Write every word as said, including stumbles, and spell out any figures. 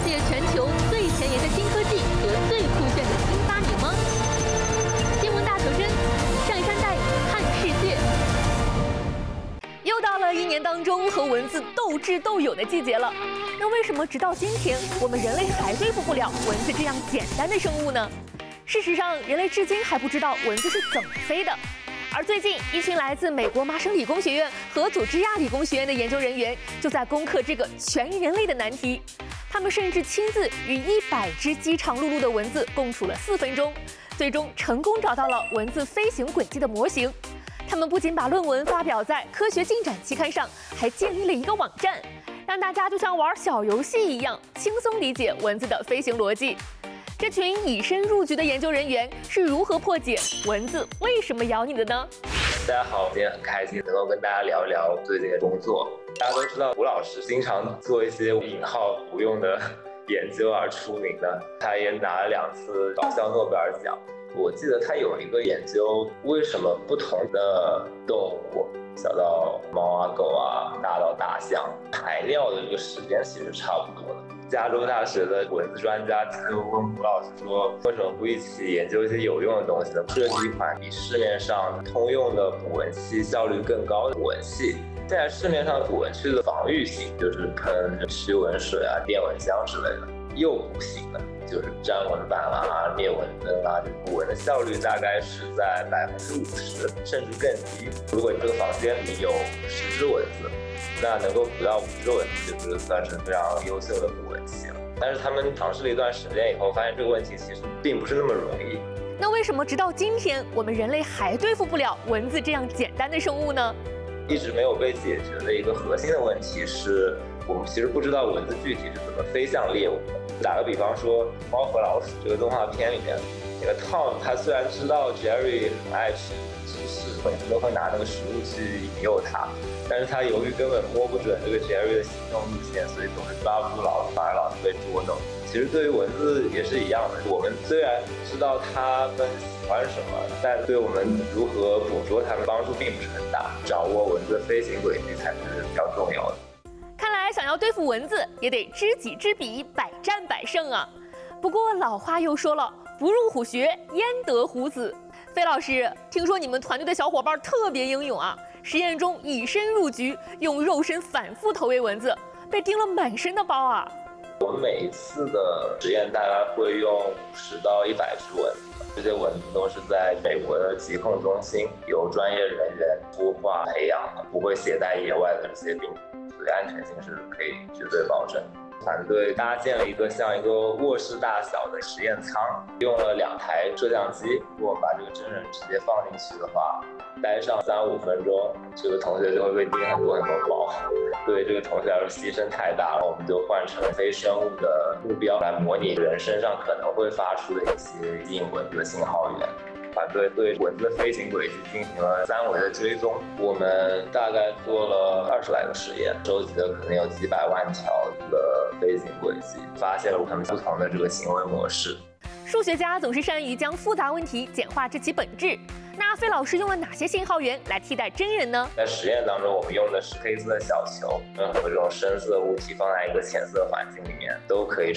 界全球最前沿的新科技和最酷炫的新发明吗？新闻大求真，上山带看世界。又到了一年当中和蚊子斗智斗勇的季节了。那为什么直到今天，我们人类还对付不了蚊子这样简单的生物呢？事实上，人类至今还不知道蚊子是怎么飞的。而最近，一群来自美国麻省理工学院和佐治亚理工学院的研究人员就在攻克这个全人类的难题。他们甚至亲自与一百只饥肠辘辘的蚊子共处了四分钟，最终成功找到了蚊子飞行轨迹的模型。他们不仅把论文发表在《科学进展》期刊上，还建立了一个网站，让大家就像玩小游戏一样，轻松理解蚊子的飞行逻辑。这群以身入局的研究人员是如何破解蚊子为什么咬你的呢？ 大家好，今天很开心能够跟大家聊一聊最近的工作。大家都知道，吴老师经常做一些引号不用的研究而出名的，他也拿了两次搞笑诺贝尔奖。我记得他有一个研究，为什么不同的动物，小到猫啊、狗啊，大到大象，排尿的这个时间其实差不多的。加州大学的蚊子专家就问吴老师说，为什么不一起研究一些有用的东西呢？设计一款比市面上通用的捕蚊器效率更高的捕蚊器。现在市面上捕蚊器的防御型就是喷驱蚊水啊、电蚊香之类的，诱捕型的就是粘蚊板啊、灭蚊灯啊，捕蚊的效率大概是在百分之五十甚至更低。如果你这个房间里有十只蚊子，那能够捕到五只蚊子，就是算是非常优秀的捕蚊器了。但是他们尝试了一段时间以后，发现这个问题其实并不是那么容易。 那为什么直到今天，我们人类还对付不了蚊子这样简单的生物呢？ 一直没有被解决的一个核心的问题是，我们其实不知道蚊子具体是怎么飞向猎物的。打个比方说，《猫和老鼠》这个动画片里面，那个 Tom 他虽然知道 Jerry 很爱吃芝士，每次都会拿那个食物去引诱他，但是他由于根本摸不准这个 Jerry 的行动路线，所以总是抓不住老鼠，反而老是被捉弄。其实对于蚊子也是一样的，我们虽然知道它们喜欢什么，但对我们如何捕捉它们帮助并不是很大。掌握蚊子的飞行轨迹才是比较重要的。 看来想要对付蚊子，也得知己知彼，百战百胜啊。不过老话又说了，不入虎穴，焉得虎子。费老师，听说你们团队的小伙伴特别英勇啊，实验中以身入局，用肉身反复投喂蚊子，被叮了满身的包啊。 我们每一次的实验大概会用五十到一百只蚊子，这些蚊子都是在美国的疾控中心由专业人员孵化培养的，不会携带野外的这些病毒，所以安全性是可以绝对保证。团队搭建了一个像一个卧室大小的实验舱，用了两台摄像机。如果我们把这个真人直接放进去的话，待上三五分钟，这个同学就会被叮很多很多包。对这个同学来说牺牲太大了，我们就换成非生物的目标来模拟人身上可能会发出的一些吸引蚊子的信号源。团队对蚊子的飞行轨迹进行了三维的追踪，我们大概做了二十来个实验，收集了可能有几百万条的飞行轨迹，发现了它们不同的这个行为模式。 数学家总是善于将复杂问题简化至其本质。那费老师用了哪些信号源来替代真人呢？ 在实验当中，我们用的是黑色小球，任何这种深色物体放在一个浅色环境里面，都可以